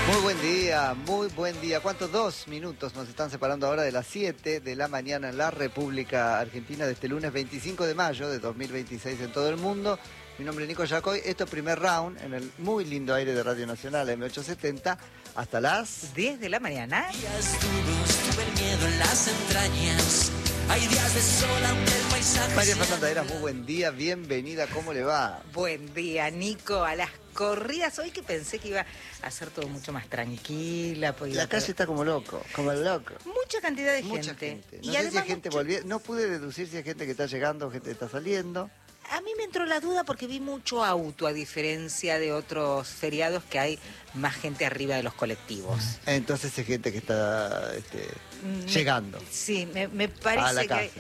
Muy buen día. ¿Cuántos? 2 minutos nos están separando ahora de las 7 de la mañana en la República Argentina de este lunes 25 de mayo de 2026 en todo el mundo. Mi nombre es Nico Yacoy. Esto es primer round en el muy lindo aire de Radio Nacional M870 hasta las 10 de la mañana. Días duros, tuve el miedo en las entrañas. Hay días de sol, aunque el paisaje María sea Fernanda Heras, gris. muy buen día, bienvenida, ¿cómo le va? Buen día, Nico. A las corridas, hoy que pensé que iba a ser todo mucho más tranquila. La calle está como loco, como el loco. Mucha cantidad de Mucha gente. gente. No Y sé si además hay gente mucho- volviendo. No pude deducir si hay gente que está llegando o gente que está saliendo. A mí me entró la duda porque vi mucho auto, a diferencia de otros feriados que hay más gente arriba de los colectivos. Entonces hay gente que está llegando. Sí, me parece A la que...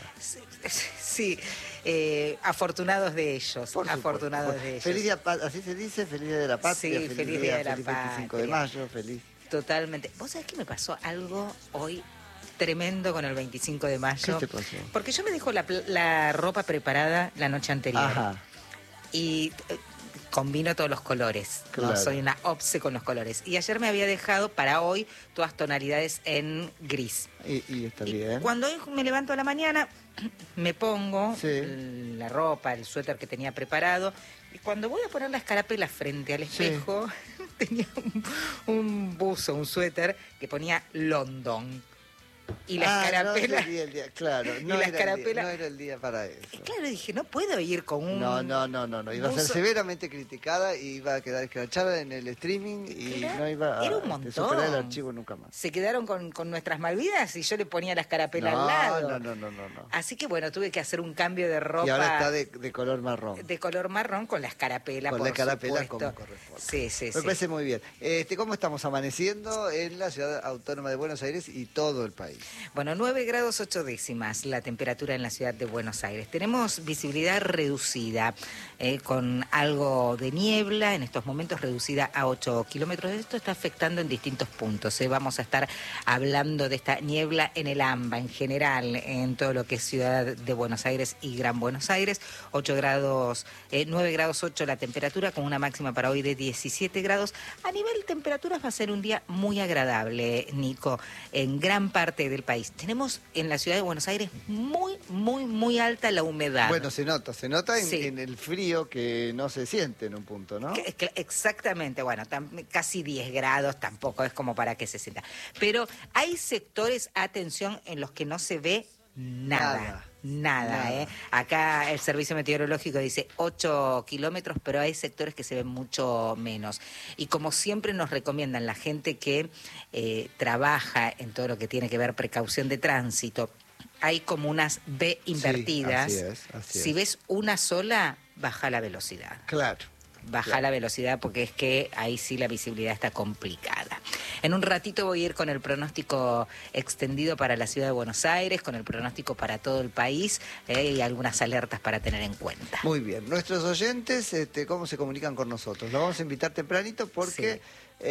Sí, afortunados de ellos, Por supuesto. afortunados Bueno, de ellos. Feliz día, así se dice, feliz día de la patria. Sí, feliz día de la feliz 25 de patria. mayo, feliz. Totalmente. ¿Vos sabés que me pasó algo hoy tremendo con el 25 de mayo? ¿Qué te pasó? Porque yo me dejo la ropa preparada la noche anterior. Ajá. Y combino todos los colores. Claro. ¿No? Soy una obse con los colores. Y ayer me había dejado para hoy todas tonalidades en gris. Y está Y bien. cuando hoy me levanto a la mañana, me pongo Sí. la ropa, el suéter que tenía preparado. Y cuando voy a poner la escarapela frente al espejo, tenía un buzo, un suéter que ponía London. Y la escarapela... No sería el día, claro. y No, la era escarapela- no era el día para eso. Y claro, dije, no puedo ir con un... No. Iba a ser buzo- severamente criticada y iba a quedar escrachada en el streaming y Claro, no iba a era un montón. superar el archivo nunca más. Se quedaron con nuestras Malvinas y yo le ponía la escarapela No, al lado. no. Así que bueno, tuve que hacer un cambio de ropa. Y ahora está de color marrón. de color marrón con la escarapela, Con por la escarapela supuesto. como corresponde. Sí. Me parece muy bien. ¿Cómo estamos amaneciendo en la ciudad autónoma de Buenos Aires y todo el país? Bueno, 9 grados 8 décimas la temperatura en la ciudad de Buenos Aires. Tenemos visibilidad reducida, con algo de niebla, en estos momentos reducida a 8 kilómetros. Esto está afectando en distintos puntos. Vamos a estar hablando de esta niebla en el AMBA, en general, en todo lo que es ciudad de Buenos Aires y Gran Buenos Aires. 9 grados 8 la temperatura, con una máxima para hoy de 17 grados. A nivel temperaturas va a ser un día muy agradable, Nico, en gran parte del país. Tenemos en la ciudad de Buenos Aires muy alta la humedad. Bueno, se nota Sí. en el frío que no se siente en un punto, ¿no? Exactamente, bueno, casi 10 grados tampoco es como para que se sienta. Pero hay sectores, atención, en los que no se ve nada. Nada. Acá el servicio meteorológico dice 8 kilómetros, pero hay sectores que se ven mucho menos. Y como siempre nos recomiendan la gente que trabaja en todo lo que tiene que ver precaución de tránsito, hay como unas B invertidas. Sí, así Si es. ves una sola, baja la velocidad. Claro. Baja Claro. la velocidad porque es que ahí sí la visibilidad está complicada. En un ratito voy a ir con el pronóstico extendido para la ciudad de Buenos Aires, con el pronóstico para todo el país, y algunas alertas para tener en cuenta. Muy bien. Nuestros oyentes, ¿cómo se comunican con nosotros? Los vamos a invitar tempranito porque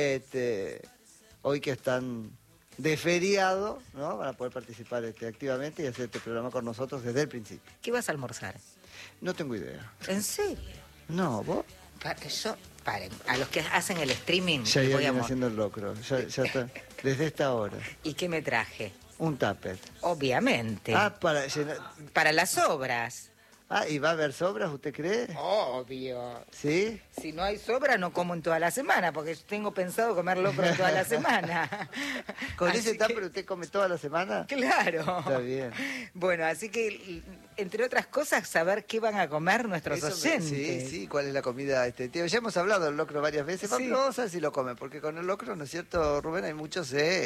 hoy que están de feriado, ¿no? Van a poder participar activamente y hacer este programa con nosotros desde el principio. ¿Qué vas a almorzar? No tengo idea. ¿En serio? No, vos Paren, a los que hacen el streaming, ya les voy a vienen mo- haciendo el locro. Ya está. Desde esta hora. ¿Y qué me traje? Un tupper. Obviamente. Para llenar. Para las obras. ¿Y va a haber sobras, usted cree? Obvio. ¿Sí? Si no hay sobra, no como en toda la semana, porque tengo pensado comer locro en toda la semana. ¿Con Así ese que- tupper usted come toda la semana? Claro. Está bien. Bueno, así que, entre otras cosas, saber qué van a comer nuestros Eso oyentes. sí, cuál es la comida. Ya hemos hablado del locro varias veces, Sí. pero vamos a ver si lo comen, porque con el locro, ¿no es cierto, Rubén? Hay muchos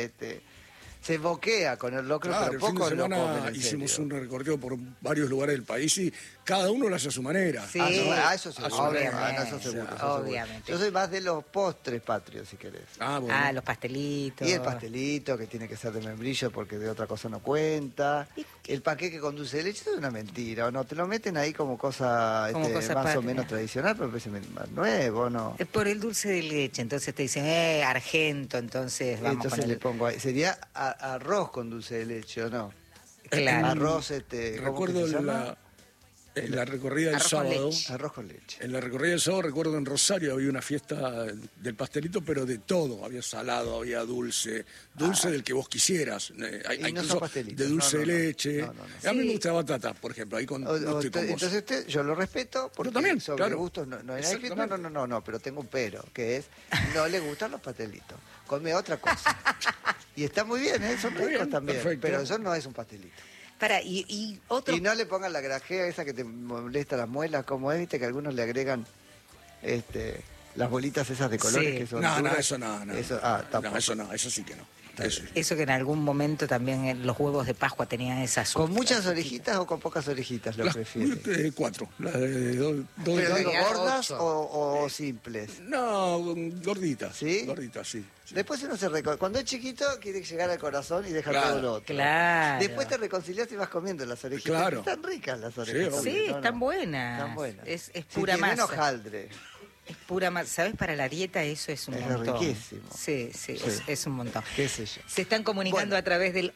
se boquea con el locro, Claro, pero el fin de poco lo semana comen en hicimos serio. un recorrido por varios lugares del país y cada uno lo hace a su manera. Sí. Eso seguro. Obviamente, Eso seguro. obviamente. Yo soy más de los postres patrios, si querés. Bueno. Ah, los pastelitos. Y el pastelito, que tiene que ser de membrillo porque de otra cosa no cuenta. El panqueque con dulce de leche es una mentira, ¿o no? Te lo meten ahí como cosa, Como cosa más o patria. menos tradicional, pero me parece más nuevo, ¿no? Por el dulce de leche, entonces te dicen, argento, entonces vamos Entonces con le el... pongo ahí. Sería arroz con dulce de leche, ¿o no? Claro. Arroz, ¿cómo que Recuerdo se llama? En la recorrida del Arroz con sábado. leche. Arroz con leche. En la recorrida del sábado, recuerdo en Rosario había una fiesta del pastelito, pero de todo. Había salado, había dulce del que vos quisieras. Hay Y no incluso son pastelitos. de dulce de No. leche. No. A mí Sí. me gusta batata, por ejemplo. Ahí no estoy con vos. Entonces yo lo respeto porque Yo también, sobre claro. gustos no hay nada escrito. Exactamente. No, pero tengo un pero, que es no le gustan los pastelitos. Come otra cosa. Y está muy bien, son Está ricos bien, también, perfecto. pero eso no es un pastelito. Y otro... Y no le pongan la grajea esa que te molesta las muelas, como es, viste que algunos le agregan las bolitas esas de colores Sí. que son No, duras. eso no. Eso, tampoco. Eso sí que no. Eso. Eso que en algún momento también los huevos de Pascua tenían esas... ¿Con muchas orejitas o con pocas orejitas lo prefieres? 4. Las de dos ¿Pero de digo, Agregar gordas 8. o simples? No, gorditas. ¿Sí? Gorditas, sí. Después uno cuando es chiquito quiere llegar al corazón y deja Claro. todo lo otro. Claro. Después te reconcilias y vas comiendo las orejitas. Claro. Están ricas las orejitas. obvio. Sí, ¿no? están buenas. Están buenas. Es Si pura tienen masa. hojaldre. Es pura masa. ¿Sabes? Para la dieta eso es un Es montón. riquísimo. Sí. Es un montón. Qué sé yo. Se están comunicando Bueno. a través del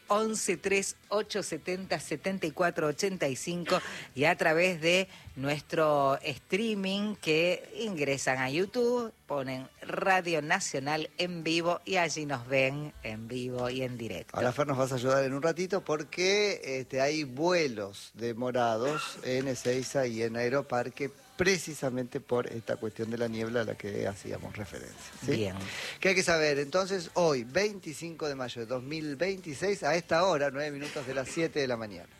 1138707485 y a través de nuestro streaming que ingresan a YouTube, ponen Radio Nacional en vivo y allí nos ven en vivo y en directo. Ahora Fer nos vas a ayudar en un ratito porque hay vuelos demorados en Ezeiza y en Aeroparque precisamente por esta cuestión de la niebla a la que hacíamos referencia. ¿sí? Bien. ¿Qué hay que saber? Entonces, hoy, 25 de mayo de 2026, a esta hora, 9 minutos de las 7 de la mañana.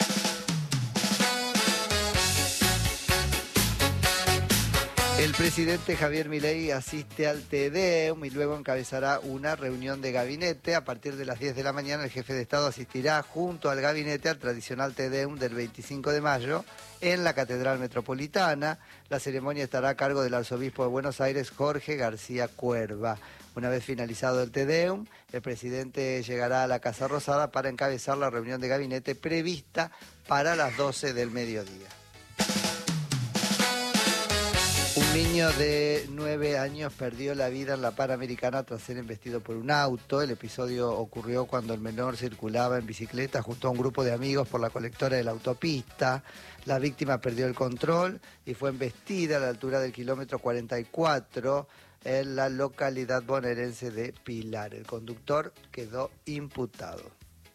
El presidente Javier Milei asiste al TEDEUM y luego encabezará una reunión de gabinete. A partir de las 10 de la mañana el jefe de Estado asistirá junto al gabinete al tradicional TEDEUM del 25 de mayo en la Catedral Metropolitana. La ceremonia estará a cargo del arzobispo de Buenos Aires, Jorge García Cuerva. Una vez finalizado el TEDEUM, el presidente llegará a la Casa Rosada para encabezar la reunión de gabinete prevista para las 12 del mediodía. Un niño de 9 años perdió la vida en la Panamericana tras ser embestido por un auto. El episodio ocurrió cuando el menor circulaba en bicicleta junto a un grupo de amigos por la colectora de la autopista. La víctima perdió el control y fue embestida a la altura del kilómetro 44 en la localidad bonaerense de Pilar. El conductor quedó imputado.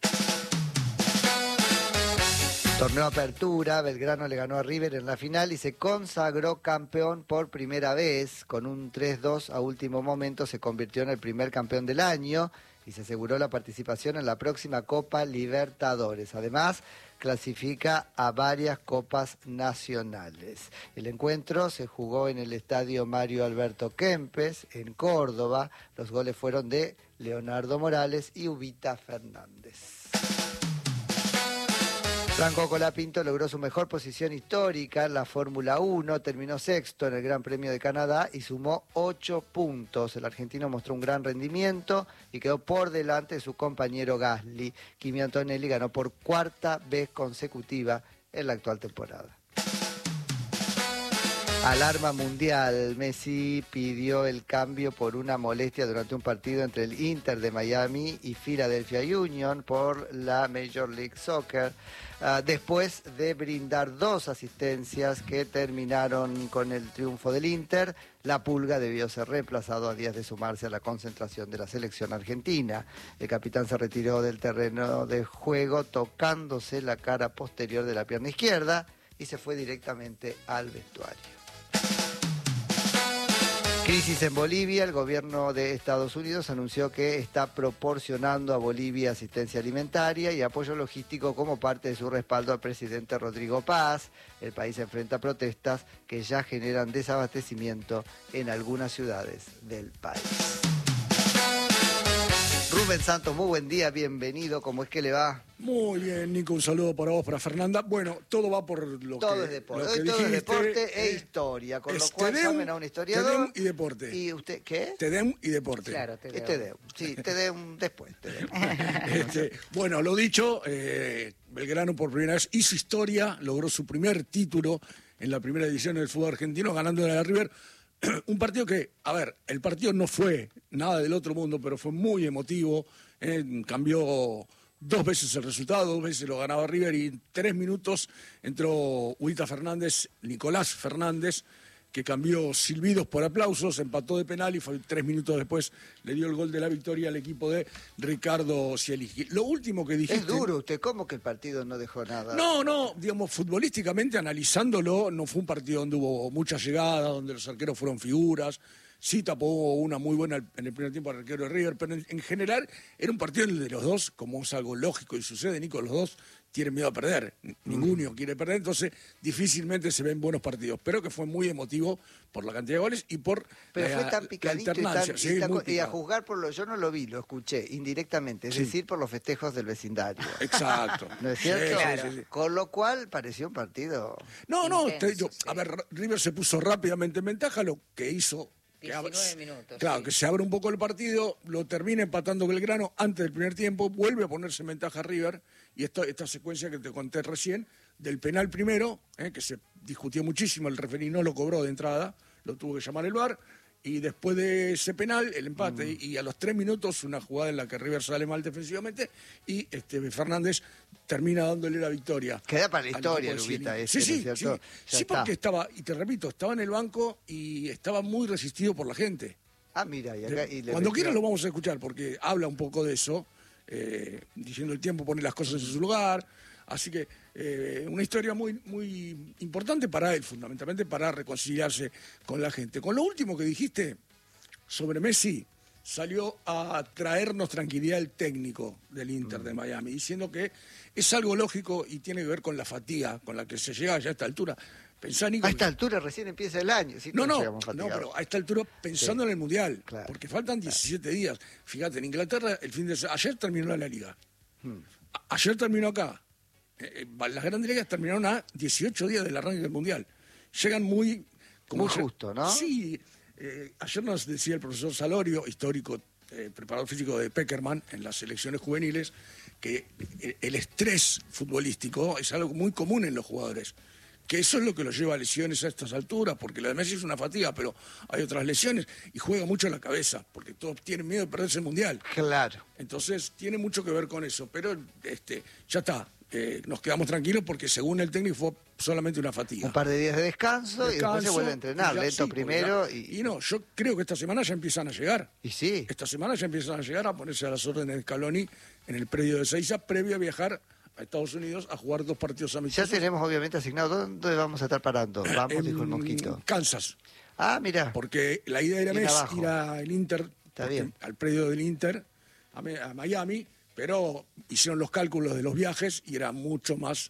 Torneo Apertura, Belgrano le ganó a River en la final y se consagró campeón por primera vez. Con un 3-2 a último momento se convirtió en el primer campeón del año y se aseguró la participación en la próxima Copa Libertadores. Además, clasifica a varias copas nacionales. El encuentro se jugó en el estadio Mario Alberto Kempes, en Córdoba. Los goles fueron de Leonardo Morales y Ubita Fernández. Franco Colapinto logró su mejor posición histórica en la Fórmula 1, terminó sexto en el Gran Premio de Canadá y sumó 8 puntos. El argentino mostró un gran rendimiento y quedó por delante de su compañero Gasly. Kimi Antonelli ganó por cuarta vez consecutiva en la actual temporada. Alarma mundial. Messi pidió el cambio por una molestia durante un partido entre el Inter de Miami y Philadelphia Union por la Major League Soccer. Después de brindar 2 asistencias que terminaron con el triunfo del Inter, la Pulga debió ser reemplazado a días de sumarse a la concentración de la selección argentina. El capitán se retiró del terreno de juego tocándose la cara posterior de la pierna izquierda y se fue directamente al vestuario. Crisis en Bolivia. El gobierno de Estados Unidos anunció que está proporcionando a Bolivia asistencia alimentaria y apoyo logístico como parte de su respaldo al presidente Rodrigo Paz. El país enfrenta protestas que ya generan desabastecimiento en algunas ciudades del país. Rubén Santos, muy buen día, bienvenido. ¿Cómo es que le va? Muy bien, Nico, un saludo para vos, para Fernanda. Bueno, todo va por lo Todo que es deporte. lo que Hoy todo es dijiste, deporte e historia, con lo es cual TEDEUM, llamen a un historiador. TEDEUM y deporte. ¿Y usted qué? TEDEUM y deporte. Claro, Es TEDEUM. Sí, TEDEUM después. TEDEUM. Bueno, lo dicho, Belgrano por primera vez hizo historia, logró su primer título en la primera edición del fútbol argentino, ganándole a la River. Un partido que, a ver, el partido no fue nada del otro mundo, pero fue muy emotivo, cambió 2 veces el resultado, 2 veces lo ganaba River y en 3 minutos entró Huita Fernández, Nicolás Fernández, que cambió silbidos por aplausos, empató de penal y 3 minutos después le dio el gol de la victoria al equipo de Ricardo Sielisky. Lo último que dijiste... Es duro usted, ¿cómo que el partido no dejó nada? No, digamos, futbolísticamente analizándolo, no fue un partido donde hubo mucha llegada, donde los arqueros fueron figuras. Sí tapó una muy buena en el primer tiempo al arquero de River, pero en general era un partido en el de los dos, como es algo lógico y sucede, Nico, los dos tienen miedo a perder, ninguno quiere perder, entonces difícilmente se ven buenos partidos, pero que fue muy emotivo por la cantidad de goles y por pero fue tan la picadito alternancia. y a juzgar por lo... Yo no lo vi, lo escuché indirectamente, es decir, por los festejos del vecindario. Exacto. ¿No es cierto? Sí, Claro. sí. Con lo cual pareció un partido... No, Intenso, sí. a ver, River se puso rápidamente en ventaja, lo que hizo... 19 minutos. Claro, sí. que se abre un poco el partido, lo termina empatando Belgrano antes del primer tiempo, vuelve a ponerse en ventaja River, y esta secuencia que te conté recién, del penal primero, que se discutió muchísimo, el referí no lo cobró de entrada, lo tuvo que llamar el VAR, y después de ese penal, el empate, y a los 3 minutos una jugada en la que River sale mal defensivamente, y Fernández termina dándole la victoria. Queda para la al historia, equipo de Lubita, Sielisky. ese, Sí, ¿no es cierto? Ya sí, porque está. estaba, y te repito, estaba en el banco y estaba muy resistido por la gente. Ah, mira, y acá... Cuando quieras lo vamos a escuchar, porque habla un poco de eso, diciendo el tiempo pone las cosas en su lugar, así que una historia muy, muy importante para él, fundamentalmente para reconciliarse con la gente. Con lo último que dijiste sobre Messi, salió a traernos tranquilidad el técnico del Inter de Miami, diciendo que es algo lógico y tiene que ver con la fatiga con la que se llega ya a esta altura. Pensá, Nico, A esta altura recién empieza el año. ¿Sí? no, llegamos pero fatigados. a esta altura pensando en el Mundial, Claro. porque faltan 17 días. Fíjate, en Inglaterra ayer terminó la Liga. Ayer terminó acá. Las grandes ligas terminaron a 18 días del arranque del Mundial. Llegan muy... Muy justo, ¿no? Sí. Ayer nos decía el profesor Salorio, histórico preparador físico de Peckerman en las selecciones juveniles, que el estrés futbolístico es algo muy común en los jugadores. Que eso es lo que los lleva a lesiones a estas alturas, porque lo de Messi es una fatiga, pero hay otras lesiones y juega mucho la cabeza, porque todos tienen miedo de perderse el Mundial. Claro. Entonces tiene mucho que ver con eso, pero ya está, nos quedamos tranquilos porque según el técnico fue solamente una fatiga. Un par de días de descanso y después se vuelve a entrenar, y ya, lento sí, primero porque ya- y no, yo creo que esta semana ya empiezan a llegar. Y sí. Esta semana ya empiezan a llegar a ponerse a las órdenes de Scaloni en el predio de Seiza, previo a viajar a Estados Unidos a jugar 2 partidos Ya amistosos. tenemos obviamente asignado dónde vamos a estar parando. Vamos, dijo el mosquito. Kansas. Ah, mira. Porque la idea era Bien abajo. ir al Inter, Está porque bien. al predio del Inter, a Miami, pero hicieron los cálculos de los viajes y era mucho más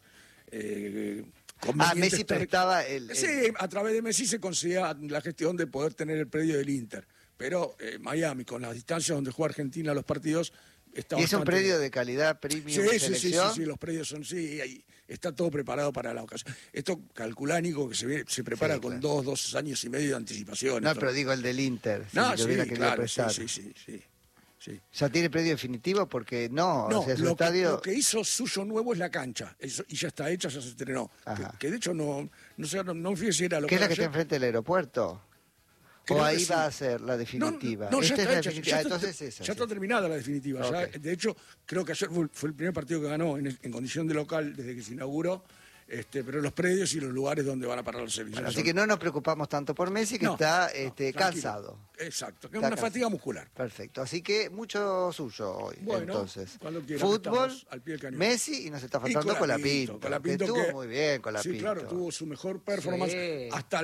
conveniente. Messi prestaba el... Sí, a través de Messi se conseguía la gestión de poder tener el predio del Inter. Pero Miami, con las distancias donde juega Argentina los partidos, está Y es un bastante- predio de calidad premium selección. Sí, los predios son, sí, ahí está todo preparado para la ocasión. Esto calcula, Nico, que se prepara Sí, con claro. 2 años y medio de anticipación. No, Esto- pero digo el del Inter. Si No, lo sí, hubiera querido claro, prestar. sí. ¿Ya tiene predio definitivo? Porque no, No, o sea, su lo estadio... que hizo suyo nuevo es la cancha, y ya está hecha, ya se estrenó. Ajá. Que de hecho no fíjese si era lo ¿Qué es la que ayer. está enfrente del aeropuerto? Creo ¿O que ahí sí. va a ser la definitiva? No, ya Esta está es la hecha. definitiva. Ya Entonces esa. ya está terminada la definitiva. Ya, Ok. de hecho, creo que ayer fue el primer partido que ganó en condición de local desde que se inauguró. Pero los predios y los lugares donde van a parar los servicios. Bueno, así que no nos preocupamos tanto por Messi, que No, está tranquilo. cansado. Exacto, que es Está una cansado. fatiga muscular. Perfecto, así que mucho suyo hoy. Bueno, entonces, cuando quiera, fútbol, estamos al pie del cañón. Messi y nos está Y faltando Colapinto, Colapinto que estuvo que- muy bien Colapinto. Sí, claro, tuvo su mejor performance. Sí. Hasta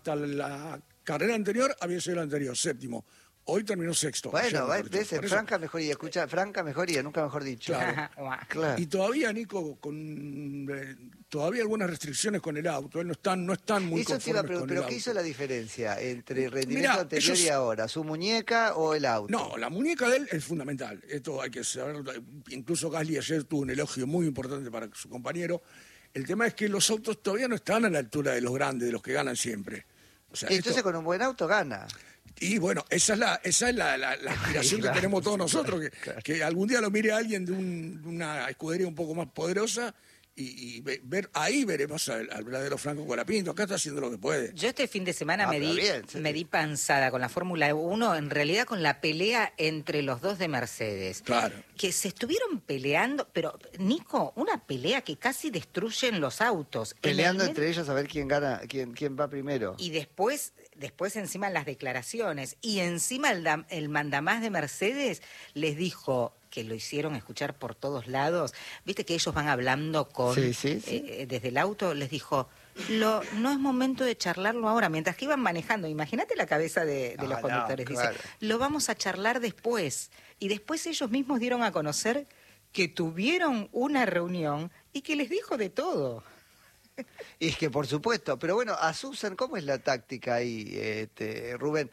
la carrera anterior había sido el anterior, 7º. Hoy terminó 6º. Bueno, ayer, mejor ves, dicho. Por en eso- franca mejoría, escucha, franca mejoría, nunca mejor dicho. Claro. Claro. Y todavía, Nico, con todavía algunas restricciones con el auto. Él no están muy Eso te iba a conformes preguntar, con pero el ¿qué hizo auto. la diferencia entre el rendimiento Mirá, anterior y ellos- ahora? ¿Su muñeca o el auto? No, la muñeca de él es fundamental. Esto hay que saber. Incluso Gasly ayer tuvo un elogio muy importante para su compañero. El tema es que los autos todavía no están a la altura de los grandes, de los que ganan siempre. O sea, Y entonces esto- con un buen auto gana. y bueno, esa es la aspiración Claro, que tenemos todos sí, nosotros, claro. que algún día lo mire alguien de una escudería un poco más poderosa ver ahí veremos al verdadero Franco Colapinto. Acá está haciendo lo que puede. Yo este fin de semana pero bien, sí. me di panzada con la Fórmula 1, en realidad con la pelea entre los dos de Mercedes. Claro. Que se estuvieron peleando, pero Nico, una pelea que casi destruyen los autos. Peleando entre ellos a ver quién gana, quién va primero. Y después encima las declaraciones, y encima el mandamás de Mercedes les dijo, que lo hicieron escuchar por todos lados, viste que ellos van hablando con Sí. desde el auto, les dijo, no es momento de charlarlo ahora, mientras que iban manejando, imagínate la cabeza de los conductores, claro. dice, lo vamos a charlar después, y después ellos mismos dieron a conocer que tuvieron una reunión y que les dijo de todo. Y es que por supuesto, pero bueno, a Susan, ¿cómo es la táctica ahí, Rubén?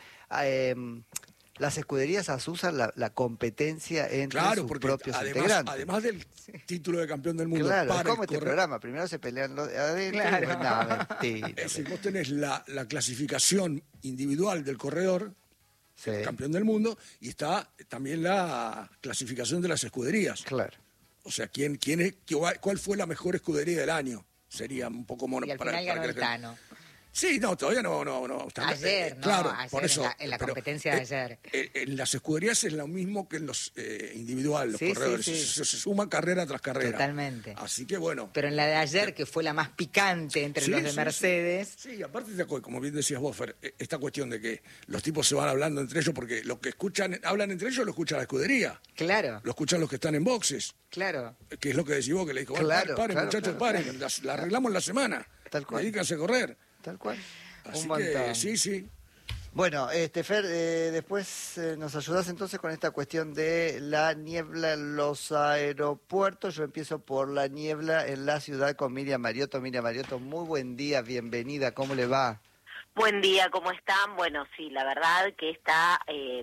Las escuderías asusan la competencia entre sus propios integrantes. Además del título de campeón del mundo. Claro, es como este programa. Primero se pelean los de adentro. Claro. No, mentira. Es decir, vos tenés la clasificación individual del corredor, Sí. campeón del mundo, y está también la clasificación de las escuderías. Claro. O sea, ¿cuál fue la mejor escudería del año? Sería un poco mono Y al para final ganó que el la gente- Tano. Sí, no, todavía no. Ayer, claro, ayer por eso, en la pero, competencia de ayer. En las escuderías es lo mismo que en los individuales, los Sí, corredores. sí. Se suman carrera tras carrera. Totalmente. Así que bueno. Pero en la de ayer, que fue la más picante entre Sí, los de sí, Mercedes, Sí, aparte, como bien decías vos, Fer, esta cuestión de que los tipos se van hablando entre ellos, porque lo que hablan entre ellos lo escucha la escudería. claro, Lo escuchan los que están en boxes, claro. que es lo que decís vos, que le dijo, Claro, paren, claro, muchachos, claro, paren, la arreglamos la semana. Tal cual. Dedícanse a correr. Tal cual. Así Un montón. que, sí. Bueno, Fer, después nos ayudás entonces con esta cuestión de la niebla en los aeropuertos. Yo empiezo por la niebla en la ciudad con Miriam Mariotto. Miriam Mariotto, muy buen día, bienvenida, ¿cómo le va? Buen día, ¿cómo están? Bueno, sí, la verdad que está,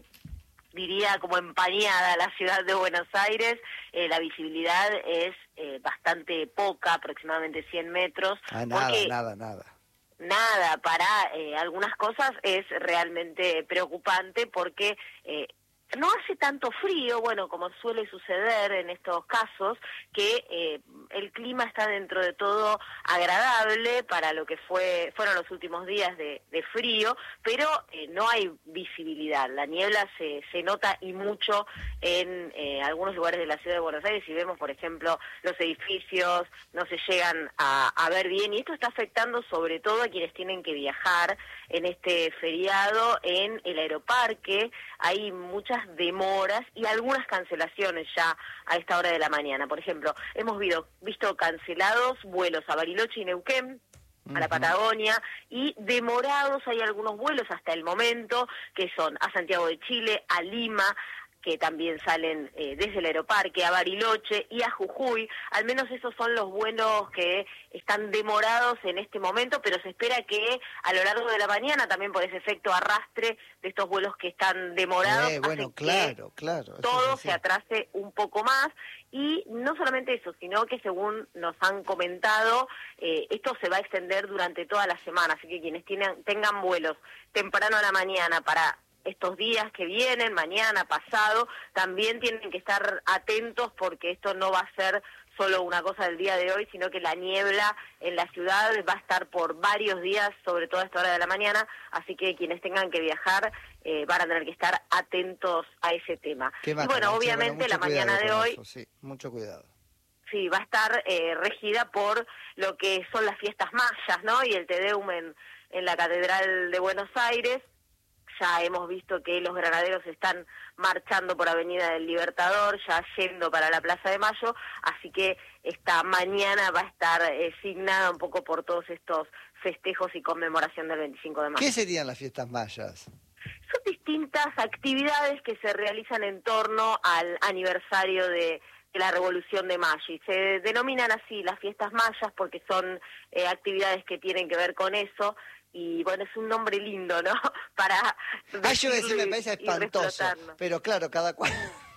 diría, como empañada la ciudad de Buenos Aires. La visibilidad es bastante poca, aproximadamente 100 metros. Nada. Nada, para algunas cosas es realmente preocupante porque no hace tanto frío, bueno, como suele suceder en estos casos, que el clima está dentro de todo agradable para lo que fueron los últimos días de frío, pero no hay visibilidad. La niebla se nota y mucho en algunos lugares de la ciudad de Buenos Aires. Si vemos, por ejemplo, los edificios no se llegan a ver bien, y esto está afectando sobre todo a quienes tienen que viajar en este feriado en el Aeroparque. Hay muchas demoras y algunas cancelaciones ya a esta hora de la mañana. Por ejemplo, hemos visto cancelados vuelos a Bariloche y Neuquén, a la Patagonia, y demorados hay algunos vuelos hasta el momento, que son a Santiago de Chile, a Lima, que también salen desde el Aeroparque, a Bariloche y a Jujuy. Al menos esos son los vuelos que están demorados en este momento, pero se espera que a lo largo de la mañana, también por ese efecto arrastre de estos vuelos que están demorados, Bueno, hace claro. todo se atrase un poco más. Y no solamente eso, sino que según nos han comentado, esto se va a extender durante toda la semana, así que quienes tengan vuelos temprano a la mañana para estos días que vienen, mañana, pasado, también tienen que estar atentos, porque esto no va a ser solo una cosa del día de hoy, sino que la niebla en la ciudad va a estar por varios días, sobre todo a esta hora de la mañana, así que quienes tengan que viajar van a tener que estar atentos a ese tema. Y bueno, obviamente la mañana de hoy... Sí, mucho cuidado. Sí, va a estar regida por lo que son las fiestas mayas, ¿no? Y el Te Deum en la Catedral de Buenos Aires. Ya hemos visto que los granaderos están marchando por Avenida del Libertador, ya yendo para la Plaza de Mayo, así que esta mañana va a estar signada un poco por todos estos festejos y conmemoración del 25 de mayo. ¿Qué serían las fiestas mayas? Son distintas actividades que se realizan en torno al aniversario de la Revolución de Mayo, y se denominan así las fiestas mayas porque son actividades que tienen que ver con eso. Y bueno, es un nombre lindo, ¿no? Para Yo me parece espantoso, pero claro, cada cual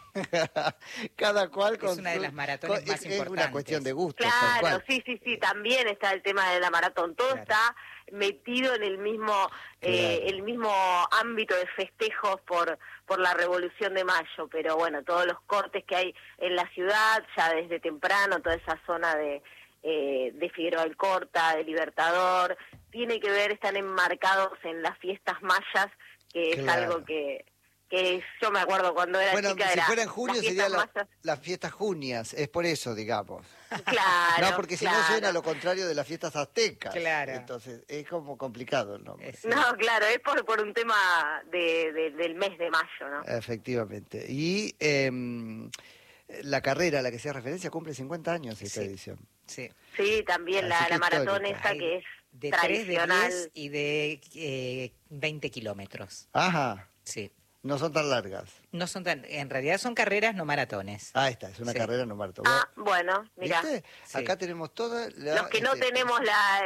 con es una de las maratones más importantes. Es una cuestión de gusto. Claro, sí, también está el tema de la maratón. Todo está metido en el mismo ámbito de festejos por la Revolución de Mayo, pero bueno, todos los cortes que hay en la ciudad, ya desde temprano, toda esa zona de de Figueroa Alcorta, de Libertador, tiene que ver, están enmarcados en las fiestas mayas, que es algo que yo me acuerdo cuando era chica. Si fuera en junio sería mayas. las fiestas junias, es por eso, digamos. Claro. No, porque si no suena lo contrario de las fiestas aztecas. Claro. Entonces es como complicado el nombre. No, claro, es por un tema del mes de mayo, ¿no? Efectivamente. Y la carrera a la que se hace referencia cumple 50 años esta edición. Sí. Sí, también Así que la maratón histórica. esta que es De 3, de tradicional. 10 y de 20 kilómetros. Ajá, Sí. no son tan largas. No son tan, en realidad son carreras, no maratones. Ah, esta es una Sí. carrera no maratón. Ah, bueno, mira. ¿Viste? Sí. Acá tenemos toda la... Los que no tenemos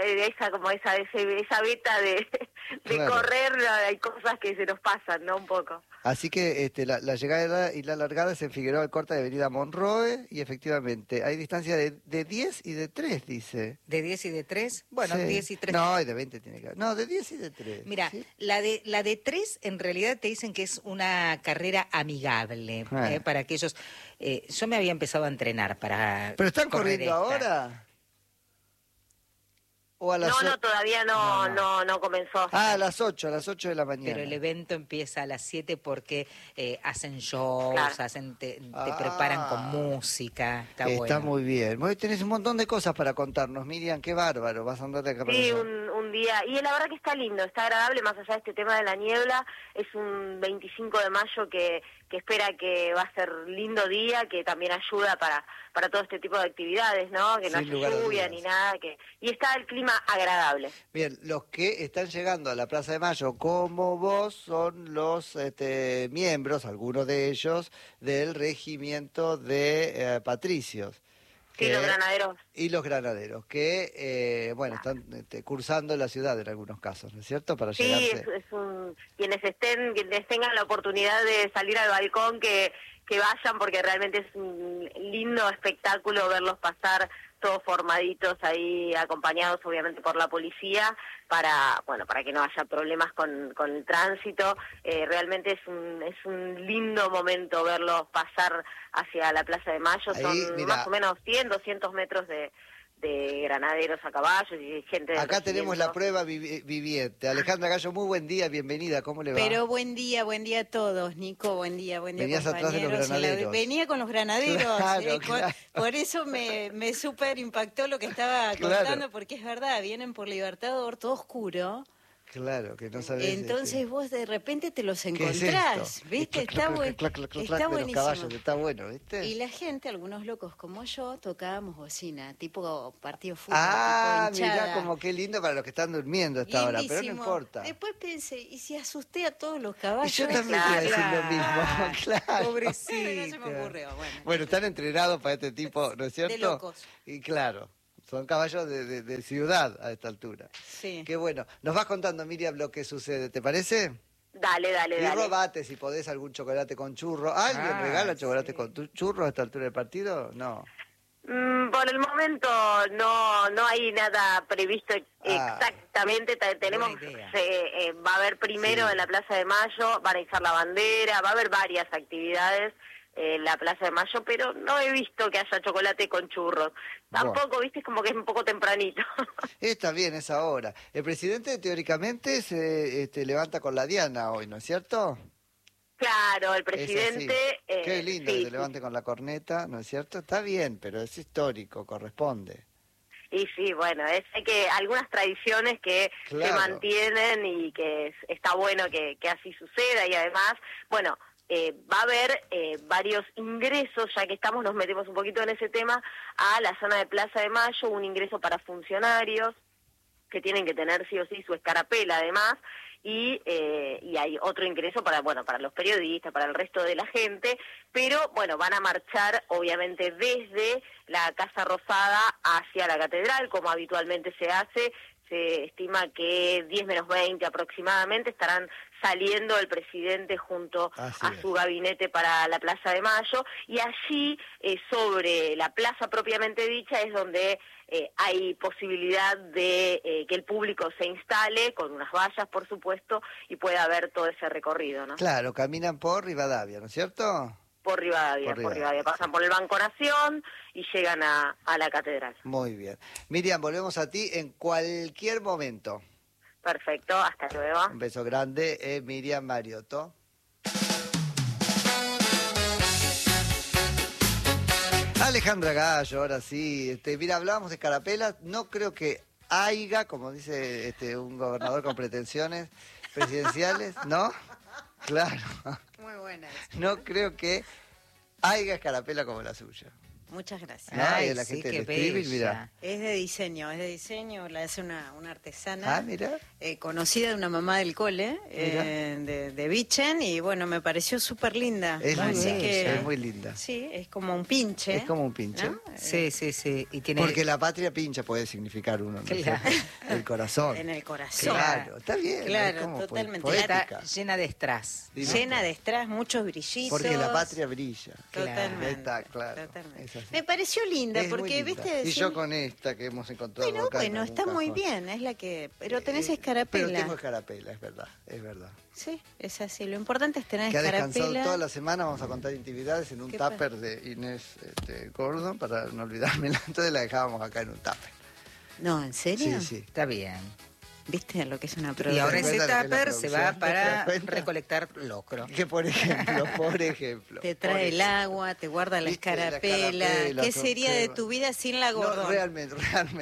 esa beta de Claro. correr, hay cosas que se nos pasan, ¿no? Un poco. Así que la llegada y la largada es en Figueroa Alcorta de Avenida Monroe y efectivamente hay distancia de 10 y de 3, dice. ¿De 10 y de 3? Bueno, Sí. 10 y 3. No, y de 20 tiene que haber. No, de 10 y de 3. Mira, ¿sí? la de 3 en realidad te dicen que es una carrera amigable para aquellos. Yo me había empezado a entrenar para. ¿Pero están correr corriendo esta. ahora? ¿O a las No, todavía no comenzó. Ah, a las 8 de la mañana. Pero el evento empieza a las 7 porque hacen shows, Claro. te preparan con música. Está bueno. muy bien. Vos tenés un montón de cosas para contarnos, Miriam, qué bárbaro. Vas a andar de acá para Sí, allá. un día. Y la verdad que está lindo, está agradable, más allá de este tema de la niebla. Es un 25 de mayo que espera que va a ser lindo día, que también ayuda para todo este tipo de actividades, ¿no? Que no Sin haya lugar a lluvia dudas. ni nada. Y está el clima agradable. Bien, los que están llegando a la Plaza de Mayo, como vos, son los miembros, algunos de ellos, del regimiento de patricios. Sí, los granaderos. Y los granaderos, que, están cursando la ciudad en algunos casos, ¿no es cierto? Para Sí, llegarse. quienes tengan la oportunidad de salir al balcón, que vayan, porque realmente es un lindo espectáculo verlos pasar todos formaditos ahí, acompañados obviamente por la policía, para que no haya problemas con el tránsito. Realmente es un lindo momento verlos pasar hacia la Plaza de Mayo. Ahí, Son mirá. más o menos 100, 200 metros de granaderos a caballo y gente del Acá tenemos la regimiento. prueba viviente. Alejandra Gallo, muy buen día, bienvenida, ¿cómo le va? Pero buen día a todos, Nico, buen día Venías compañeros. atrás de los granaderos. Venía con los granaderos, Claro, por- claro. por eso me súper impactó lo que estaba Claro. contando, porque es verdad, vienen por Libertador, todo oscuro. Claro, que no sabés. Entonces vos de repente te los ¿qué es encontrás, esto? ¿viste? Y clac, clac, clac, clac, clac, Está de los buenísimo. caballos, está bueno, ¿viste? Y la gente, algunos locos como yo, tocábamos bocina, tipo partido de fútbol, Ah, tipo hinchada. mirá, como qué lindo para los que están durmiendo a esta hora, pero no Lindísimo. importa. Después pensé, ¿y si asusté a todos los Y caballos? yo también te iba a decir lo mismo, claro. Pobrecito. No se me ocurrió, bueno. Bueno, están entrenados para este tipo, ¿no es cierto? De locos. Y claro, son caballos de ciudad a esta altura. Sí. Qué bueno. Nos vas contando, Miriam, lo que sucede, ¿te parece? Dale. Y robate, si podés, algún chocolate con churro. ¿Alguien regala chocolate con churro a esta altura del partido? No. Por el momento no hay nada previsto exactamente. Tenemos buena va a haber primero Sí. en la Plaza de Mayo, van a izar la bandera, va a haber varias actividades en la Plaza de Mayo, pero no he visto que haya chocolate con churros. Tampoco, viste, es como que es un poco tempranito. Está bien, es ahora. El presidente teóricamente se levanta con la diana hoy, ¿no es cierto? Claro, el Es así. presidente... Qué lindo sí, que se levante con la corneta, ¿no es cierto? Está bien, pero es histórico, corresponde. Y sí, bueno, hay que algunas tradiciones que se Claro. mantienen y que está bueno que así suceda, y además, bueno, va a haber varios ingresos, ya que nos metemos un poquito en ese tema, a la zona de Plaza de Mayo, un ingreso para funcionarios que tienen que tener sí o sí su escarapela además, y hay otro ingreso para los periodistas, para el resto de la gente, pero bueno, van a marchar obviamente desde la Casa Rosada hacia la Catedral, como habitualmente se hace. Se estima que 10 menos 20 aproximadamente estarán saliendo el presidente junto Así a es. su gabinete para la Plaza de Mayo, y allí sobre la plaza propiamente dicha es donde hay posibilidad de que el público se instale con unas vallas, por supuesto, y pueda ver todo ese recorrido, ¿no? Claro, caminan por Rivadavia, ¿no es cierto? por Rivadavia, pasan por el Banco Nación y llegan a la catedral. Muy bien. Miriam, volvemos a ti en cualquier momento. Perfecto, hasta luego. Un beso grande, Miriam Mariotto. Alejandra Gallo, ahora sí. Mira, hablábamos de escarapelas. No creo que haya, como dice un gobernador con pretensiones presidenciales, ¿no? Claro. Muy buena. No creo que haya escarapela como la suya. Muchas gracias. ¿No? Ay, Y la sí, gente qué del streaming, bella. mira. Es de diseño, la hace una artesana. Ah, mira. Conocida de una mamá del cole, de Vichen, y bueno, me pareció súper linda. Es Así linda, que, es muy linda. sí, es como un pinche. Es como un pinche. ¿no? Sí, sí, sí. Y tiene... Porque la patria pincha puede significar uno, ¿no? Claro. El corazón. En el corazón. Claro, está bien. Claro, es como totalmente. poética. Está llena de strass. Divino. Llena de strass, muchos brillitos. Porque la patria brilla. Totalmente. Está claro. Totalmente. Es así. Me pareció linda, Es muy porque, linda. viste... Y yo con esta que hemos encontrado Bueno, acá en algún está muy cajón. bien, es la que... Pero tenés Pero escarapela. tengo escarapela, es verdad, es verdad. Sí, es así. Lo importante es tener Que ha descansado escarapela. toda la semana, vamos a contar intimidades en un ¿Qué tupper de Inés Gordon, para no olvidármela. Entonces la dejábamos acá en un tupper. No, ¿en serio? Sí, sí. Está bien. ¿Viste lo que es una Y producción? ahora das ese cuenta lo que es la tupper se va producción? ¿Te das para cuenta? recolectar locro. Que por ejemplo. Te trae el agua, te guarda la ¿Viste? La escarapela. escarapela, ¿Qué son sería de crema. tu vida sin la No, Gordon? realmente.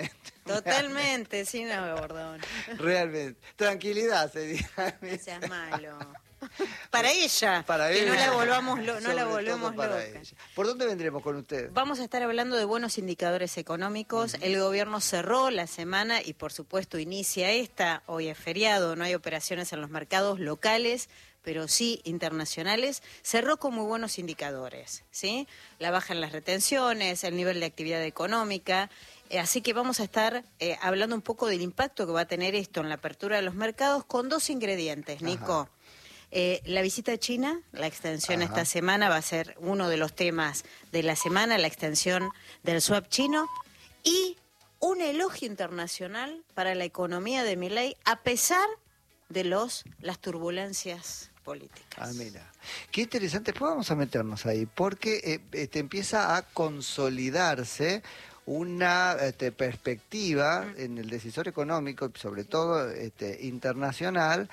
Totalmente, sin la Gordon. Realmente. Tranquilidad sería. No seas malo. Para ella, Para que ella. no la volvamos, no Sobre la todo volvemos para loca. ella. ¿Por dónde vendremos con usted? Vamos a estar hablando de buenos indicadores económicos. El gobierno cerró la semana y, por supuesto, inicia esta. Hoy es feriado, no hay operaciones en los mercados locales, pero sí internacionales. Cerró con muy buenos indicadores, ¿sí? La baja en las retenciones, el nivel de actividad económica. Así que vamos a estar hablando un poco del impacto que va a tener esto en la apertura de los mercados con dos ingredientes, Nico. Ajá. La visita a China, la extensión Ajá. esta semana va a ser uno de los temas de la semana, la extensión del swap chino y un elogio internacional para la economía de Milei a pesar de las turbulencias políticas. Ah, mira. Qué interesante. Pues vamos a meternos ahí, porque empieza a consolidarse una perspectiva en el decisor económico, sobre todo internacional,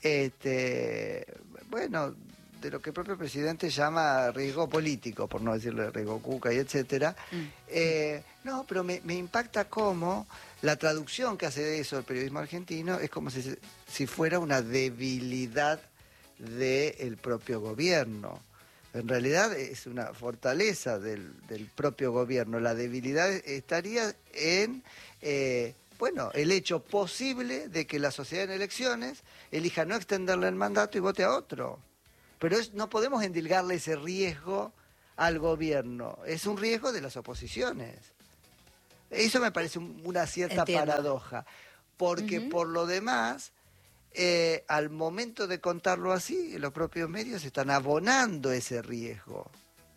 bueno, de lo que el propio presidente llama riesgo político, por no decirle riesgo cuca y etcétera. No, pero me impacta cómo la traducción que hace de eso el periodismo argentino es como si fuera una debilidad del propio gobierno. En realidad es una fortaleza del propio gobierno. La debilidad estaría en el hecho posible de que la sociedad en elecciones elija no extenderle el mandato y vote a otro. Pero no podemos endilgarle ese riesgo al gobierno. Es un riesgo de las oposiciones. Eso me parece una cierta Entiendo. paradoja. Porque por lo demás, al momento de contarlo así, los propios medios están abonando ese riesgo.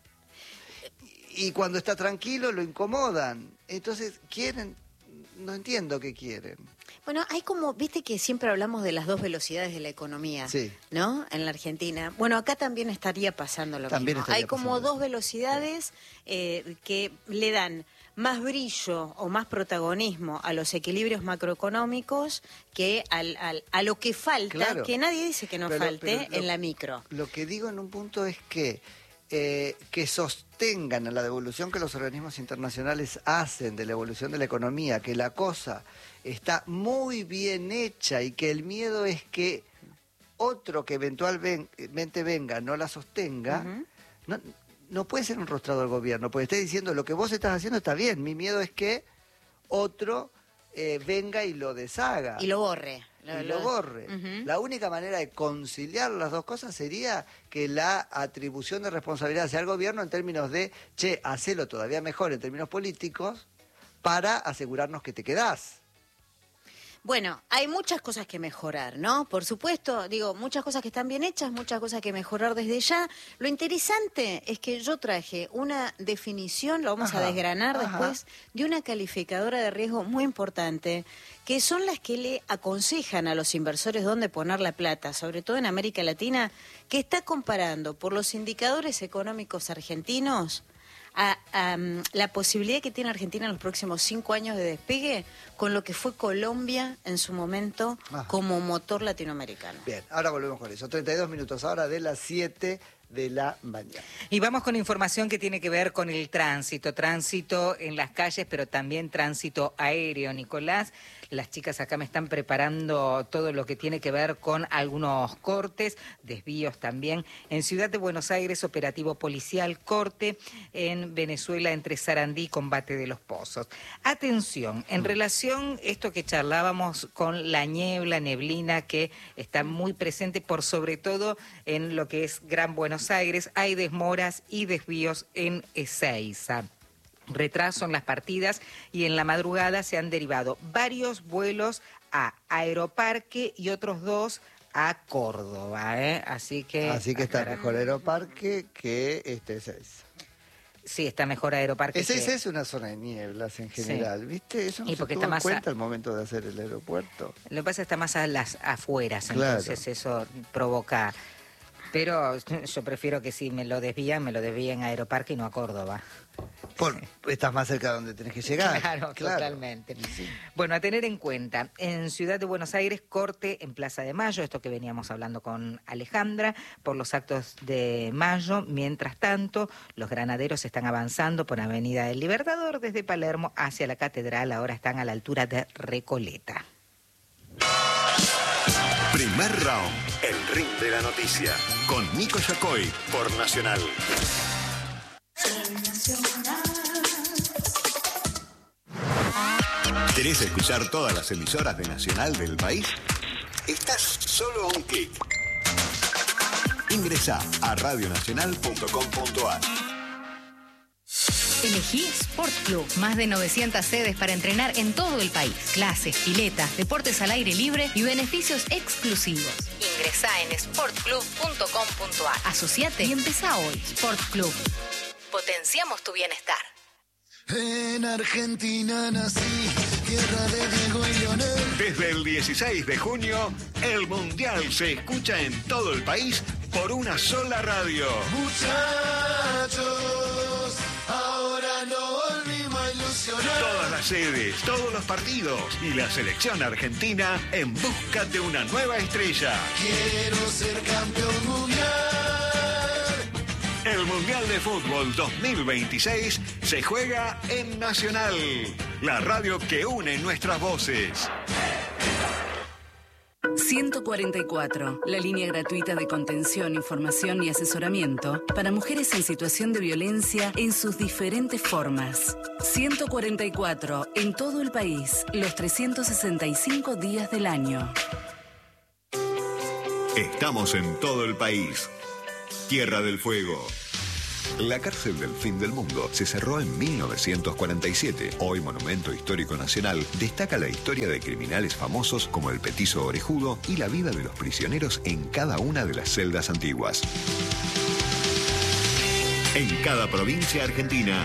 Y cuando está tranquilo lo incomodan. Entonces no entiendo qué quieren. Bueno, hay como, viste que siempre hablamos de las dos velocidades de la economía, Sí. ¿no? En la Argentina. Bueno, acá también estaría pasando lo También mismo. estaría Hay como pasando. dos velocidades que le dan más brillo o más protagonismo a los equilibrios macroeconómicos que a lo que falta, Claro. que nadie dice que no Pero falte lo- en la micro. Lo que digo en un punto es que sostengan a la devolución que los organismos internacionales hacen de la evolución de la economía, que la cosa está muy bien hecha y que el miedo es que otro que eventualmente venga no la sostenga, no puede ser un rostrado del gobierno, porque está diciendo lo que vos estás haciendo está bien, mi miedo es que otro venga y lo deshaga. Y lo borre. Y lo borre. Ujú. La única manera de conciliar las dos cosas sería que la atribución de responsabilidad sea al gobierno en términos de, hacelo todavía mejor en términos políticos para asegurarnos que te quedás. Bueno, hay muchas cosas que mejorar, ¿no? Por supuesto, digo, muchas cosas que están bien hechas, muchas cosas que mejorar desde ya. Lo interesante es que yo traje una definición, lo vamos a desgranar después, de una calificadora de riesgo muy importante, que son las que le aconsejan a los inversores dónde poner la plata, sobre todo en América Latina, que está comparando por los indicadores económicos argentinos a la posibilidad que tiene Argentina en los próximos 5 años de despegue con lo que fue Colombia en su momento como motor latinoamericano. Bien, ahora volvemos con eso. 32 minutos ahora de las 7 de la mañana. Y vamos con información que tiene que ver con el tránsito en las calles, pero también tránsito aéreo, Nicolás. Las chicas acá me están preparando todo lo que tiene que ver con algunos cortes, desvíos también. En Ciudad de Buenos Aires, operativo policial, corte. En Venezuela, entre Sarandí y Combate de los Pozos. Atención, en relación a esto que charlábamos con la neblina que está muy presente, por sobre todo en lo que es Gran Buenos Aires, hay desmoras y desvíos en Ezeiza. Retraso en las partidas y en la madrugada se han derivado varios vuelos a Aeroparque y otros 2 a Córdoba, Así que está mejor Aeroparque que Ezeiza. Sí, está mejor Aeroparque. Ezeiza es una zona de nieblas en general, ¿viste? Eso no se tuvo en cuenta al momento de hacer el aeropuerto. Lo que pasa es que está más a las afueras, claro. Entonces eso provoca. Pero yo prefiero que si me lo desvían a Aeroparque y no a Córdoba. Estás más cerca de donde tenés que llegar. Claro, totalmente. Sí. Bueno, a tener en cuenta, en Ciudad de Buenos Aires, corte en Plaza de Mayo, esto que veníamos hablando con Alejandra, por los actos de mayo. Mientras tanto, los granaderos están avanzando por Avenida del Libertador desde Palermo hacia la Catedral, ahora están a la altura de Recoleta. Primer round, el ring de la noticia, con Nico Yacoy por Nacional. ¿Querés escuchar todas las emisoras de Nacional del país? Estás solo a un clic. Ingresá a radionacional.com.ar. Elegí Sport Club. Más de 900 sedes para entrenar en todo el país. Clases, piletas, deportes al aire libre y beneficios exclusivos. Ingresá en sportclub.com.ar. Asociate y empezá hoy. Sport Club. Potenciamos tu bienestar. En Argentina nací, tierra de Diego y Leonel. Desde el 16 de junio, el Mundial se escucha en todo el país por una sola radio. Muchachos, ahora no volvimos a ilusionar. Todas las sedes, todos los partidos y la selección argentina en busca de una nueva estrella. Quiero ser campeón mundial. El Mundial de Fútbol 2026 se juega en Nacional, la radio que une nuestras voces. 144, la línea gratuita de contención, información y asesoramiento para mujeres en situación de violencia en sus diferentes formas. 144, en todo el país, los 365 días del año. Estamos en todo el país. Tierra del Fuego. La cárcel del fin del mundo se cerró en 1947. Hoy Monumento Histórico Nacional destaca la historia de criminales famosos como el Petizo Orejudo y la vida de los prisioneros en cada una de las celdas antiguas. En cada provincia argentina,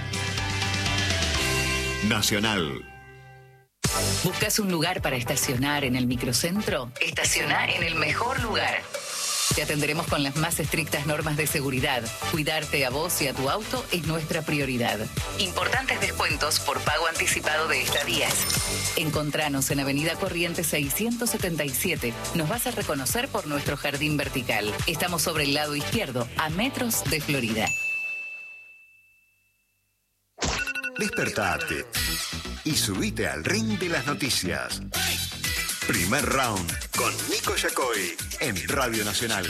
Nacional. ¿Buscas un lugar para estacionar en el microcentro? Estaciona en el mejor lugar. Te atenderemos con las más estrictas normas de seguridad. Cuidarte a vos y a tu auto es nuestra prioridad. Importantes descuentos por pago anticipado de estadías. Encontranos en Avenida Corrientes 677. Nos vas a reconocer por nuestro jardín vertical. Estamos sobre el lado izquierdo, a metros de Florida. Despertate y subite al ring de las noticias. Primer round con Nico Yacoy en Radio Nacional.